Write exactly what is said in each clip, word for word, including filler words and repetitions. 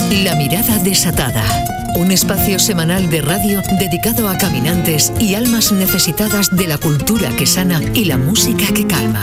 La mirada desatada. Un espacio semanal de radio dedicado a caminantes y almas necesitadas de la cultura que sana y la música que calma.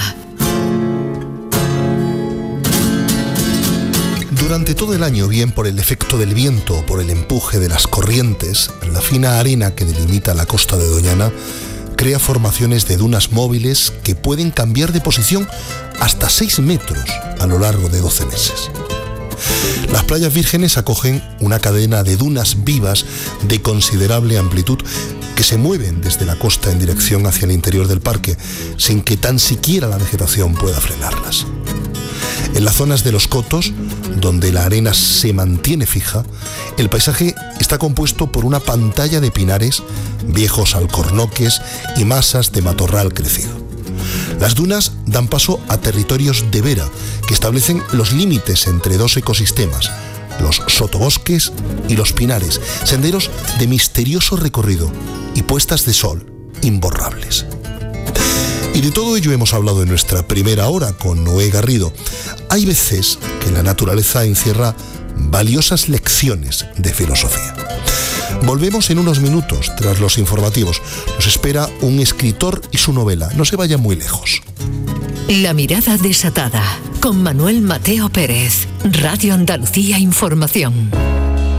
Durante todo el año, bien por el efecto del viento o por el empuje de las corrientes, la fina arena que delimita la costa de Doñana crea formaciones de dunas móviles que pueden cambiar de posición hasta seis metros a lo largo de doce meses. Las playas vírgenes acogen una cadena de dunas vivas de considerable amplitud que se mueven desde la costa en dirección hacia el interior del parque, sin que tan siquiera la vegetación pueda frenarlas. En las zonas de los cotos, donde la arena se mantiene fija, el paisaje está compuesto por una pantalla de pinares, viejos alcornoques y masas de matorral crecido. Las dunas dan paso a territorios de vera que establecen los límites entre dos ecosistemas, los sotobosques y los pinares, senderos de misterioso recorrido y puestas de sol imborrables. Y de todo ello hemos hablado en nuestra primera hora con Noé Garrido. Hay veces que la naturaleza encierra valiosas lecciones de filosofía. Volvemos en unos minutos tras los informativos. Nos espera un escritor y su novela. No se vayan muy lejos. La mirada desatada con Manuel Mateo Pérez. Radio Andalucía Información.